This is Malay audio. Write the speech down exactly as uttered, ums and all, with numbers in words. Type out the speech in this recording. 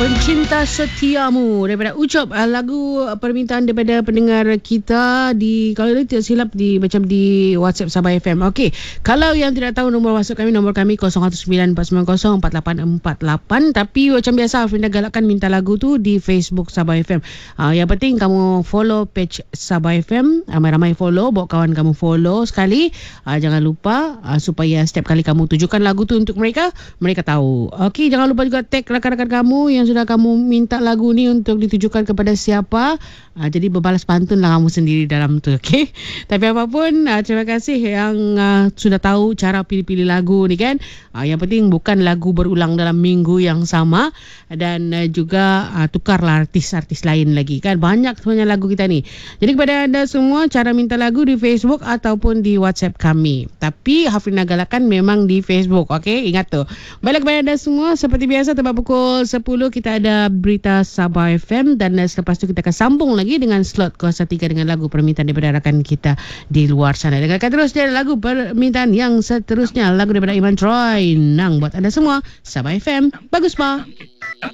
Pencinta Setiamu daripada Ucap, lagu permintaan daripada pendengar kita di, kalau tidak silap, di macam di WhatsApp Sabah F M. Okey, kalau yang tidak tahu nombor WhatsApp kami, nombor kami kosong satu sembilan empat sembilan kosong empat lapan empat lapan. Tapi macam biasa, Afrinda galakkan minta lagu tu di Facebook Sabah F M. Uh, yang penting kamu follow page Sabah F M, ramai-ramai follow, bawa kawan kamu follow sekali. Uh, jangan lupa uh, supaya setiap kali kamu tujukan lagu tu untuk mereka, mereka tahu. Okey, jangan lupa juga tag rakan-rakan kamu yang sudah kamu minta lagu ni untuk ditujukan kepada siapa. Uh, jadi berbalas pantun lah kamu sendiri dalam tu. Okey, tapi apapun, uh, terima kasih yang uh, sudah tahu cara pilih-pilih lagu ni kan. Uh, yang penting bukan lagu berulang dalam minggu yang sama, dan uh, juga uh, tukarlah artis-artis lain lagi kan. Banyak sebenarnya lagu kita ni. Jadi kepada anda semua, cara minta lagu di Facebook ataupun di WhatsApp kami. Tapi Hafrina galakkan memang di Facebook. Okey, ingat tu. Baiklah kepada anda semua, seperti biasa tepat pukul sepuluh kita ada berita Sabah F M, dan uh, selepas tu kita akan sambung lagi dengan slot kuasa tiga dengan lagu permintaan daripada rakan kita di luar sana. Dengarkan terus dia lagu permintaan yang seterusnya, lagu daripada Iman Troy, Nang buat anda semua. Sabah F M, bagus ma.